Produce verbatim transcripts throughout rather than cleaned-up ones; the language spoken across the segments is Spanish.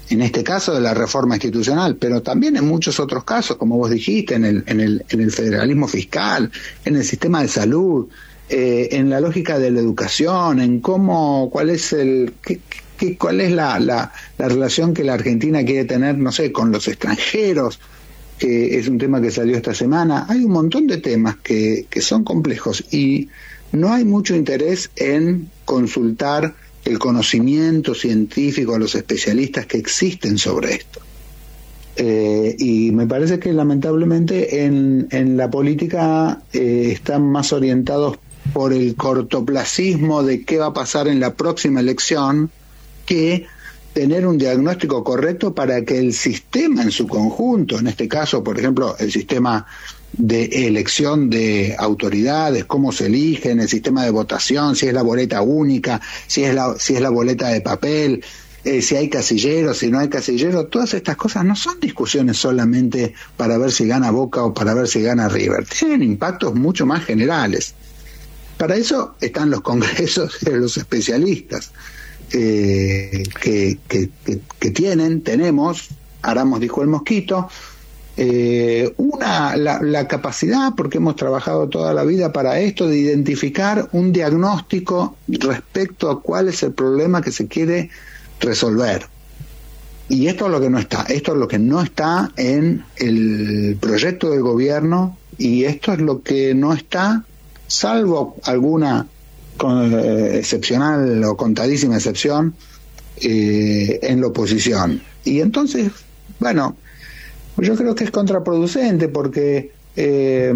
en este caso de la reforma institucional, pero también en muchos otros casos, como vos dijiste, en el, en el, en el federalismo fiscal, en el sistema de salud, eh, en la lógica de la educación, en cómo, cuál es el, qué, qué, cuál es la, la, la relación que la Argentina quiere tener, no sé, con los extranjeros, que es un tema que salió esta semana. Hay un montón de temas que, que son complejos y no hay mucho interés en consultar el conocimiento científico a los especialistas que existen sobre esto. Eh, y me parece que lamentablemente en, en la política eh, están más orientados por el cortoplacismo de qué va a pasar en la próxima elección que tener un diagnóstico correcto para que el sistema en su conjunto, en este caso, por ejemplo, el sistema de elección de autoridades, cómo se eligen, el sistema de votación, si es la boleta única, si es la, si es la boleta de papel, eh, si hay casilleros, si no hay casilleros, todas estas cosas no son discusiones solamente para ver si gana Boca o para ver si gana River, tienen impactos mucho más generales. Para eso están los congresos de los especialistas, eh, que, que, que, que tienen, tenemos, Aramos dijo el mosquito, Eh, una la, la capacidad, porque hemos trabajado toda la vida para esto, de identificar un diagnóstico respecto a cuál es el problema que se quiere resolver. Y esto es lo que no está, esto es lo que no está en el proyecto del gobierno, y esto es lo que no está, salvo alguna con, eh, excepcional o contadísima excepción, eh, en la oposición. Y entonces, bueno, yo creo que es contraproducente porque eh,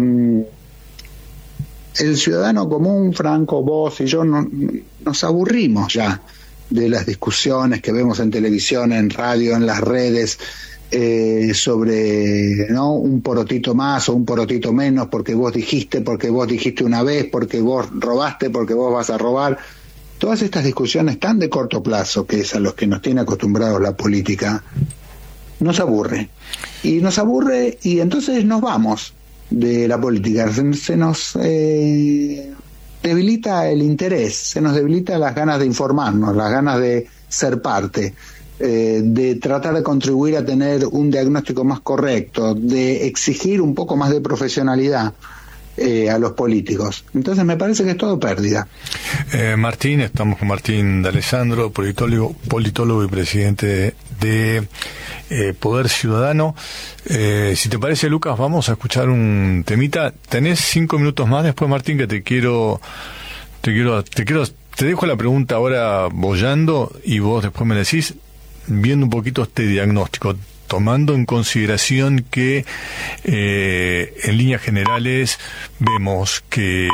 el ciudadano común, Franco, vos y yo, no, nos aburrimos ya de las discusiones que vemos en televisión, en radio, en las redes, eh, sobre, ¿no?, un porotito más o un porotito menos, porque vos dijiste, porque vos dijiste una vez, porque vos robaste, porque vos vas a robar. Todas estas discusiones tan de corto plazo, que es a los que nos tiene acostumbrados la política, nos aburre. Y nos aburre y entonces nos vamos de la política. Se, se nos eh, debilita el interés, se nos debilita las ganas de informarnos, las ganas de ser parte, eh, de tratar de contribuir a tener un diagnóstico más correcto, de exigir un poco más de profesionalidad eh, a los políticos. Entonces me parece que es todo pérdida. Eh, Martín, estamos con Martín D'Alessandro, politólogo, politólogo y presidente de eh, Poder Ciudadano. Eh, si te parece, Lucas, vamos a escuchar un temita. Tenés cinco minutos más después, Martín, que te quiero, te quiero, te quiero, te dejo la pregunta ahora bollando y vos después me decís, viendo un poquito este diagnóstico, tomando en consideración que eh, en líneas generales vemos que,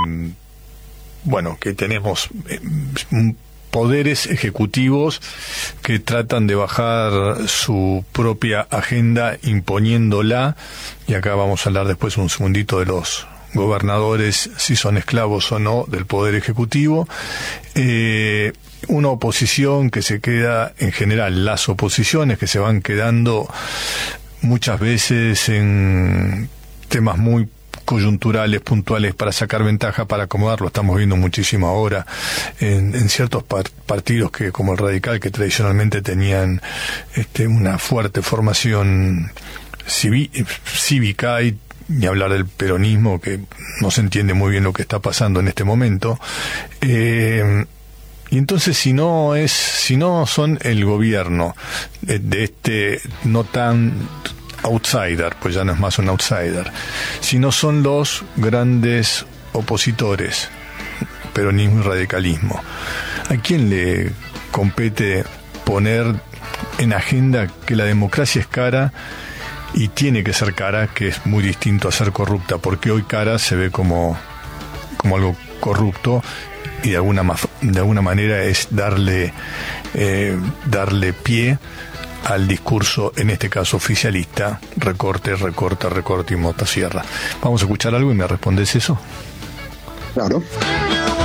bueno, que tenemos eh, un poderes ejecutivos que tratan de bajar su propia agenda imponiéndola, y acá vamos a hablar después un segundito de los gobernadores, si son esclavos o no del poder ejecutivo, eh, una oposición que se queda, en general las oposiciones que se van quedando muchas veces en temas muy coyunturales, puntuales, para sacar ventaja, para acomodar. Lo estamos viendo muchísimo ahora en, en ciertos par- partidos que, como el Radical, que tradicionalmente tenían este, una fuerte formación civi- cívica, y ni hablar del peronismo, que no se entiende muy bien lo que está pasando en este momento. Eh, y entonces, si no es, si no son el gobierno de, de este no tan outsider, pues ya no es más un outsider, si no son los grandes opositores, peronismo y radicalismo, ¿a quién le compete poner en agenda que la democracia es cara y tiene que ser cara, que es muy distinto a ser corrupta? Porque hoy cara se ve como, como algo corrupto, y de alguna, de alguna manera es darle, eh, darle pie al discurso, en este caso oficialista: recorte, recorta, recorte y motosierra. Vamos a escuchar algo y me respondes eso. Claro.